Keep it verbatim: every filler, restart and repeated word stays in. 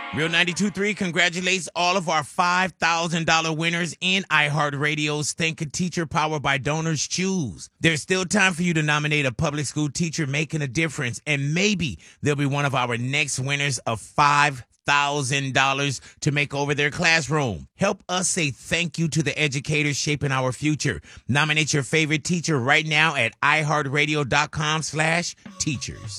Real ninety-two point three congratulates all of our five thousand dollars winners in iHeartRadio's Think a Teacher powered by Donors Choose. There's still time for you to nominate a public school teacher making a difference, and maybe they'll be one of our next winners of five thousand dollars to make over their classroom. Help us say thank you to the educators shaping our future. Nominate your favorite teacher right now at iHeartRadio.com slash teachers.